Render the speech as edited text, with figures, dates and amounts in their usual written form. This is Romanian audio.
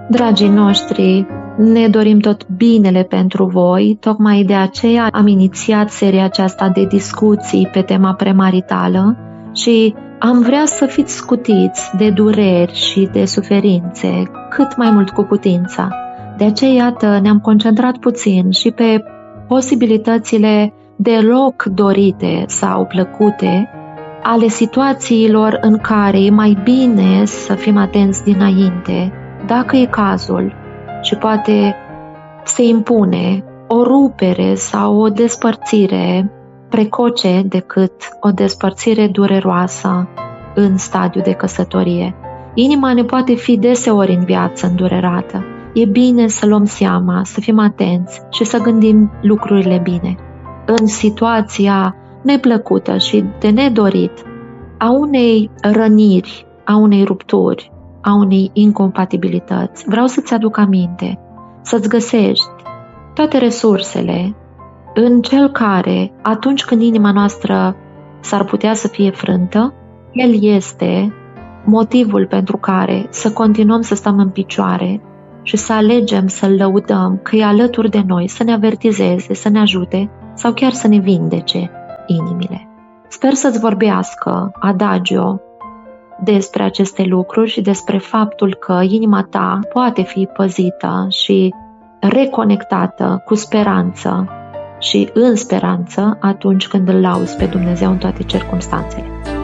Dragii noștri, ne dorim tot binele pentru voi, tocmai de aceea am inițiat seria aceasta de discuții pe tema premaritală și am vrea să fiți scutiți de dureri și de suferințe cât mai mult cu putința. De aceea, iată, ne-am concentrat puțin și pe posibilitățile deloc dorite sau plăcute ale situațiilor în care e mai bine să fim atenți dinainte, dacă e cazul, și poate se impune o rupere sau o despărțire precoce decât o despărțire dureroasă în stadiu de căsătorie. Inima ne poate fi deseori în viață îndurerată. E bine să luăm seama, să fim atenți și să gândim lucrurile bine. În situația neplăcută și de nedorit a unei răniri, a unei rupturi, a unei incompatibilități, vreau să-ți aduc aminte, să-ți găsești toate resursele în cel care, atunci când inima noastră s-ar putea să fie frântă, el este motivul pentru care să continuăm să stăm în picioare și să alegem să-L lăudăm că e alături de noi, să ne avertizeze, să ne ajute sau chiar să ne vindece inimile. Sper să-ți vorbească Adagio despre aceste lucruri și despre faptul că inima ta poate fi păzită și reconectată cu speranță și în speranță atunci când îl lauzi pe Dumnezeu în toate circumstanțele.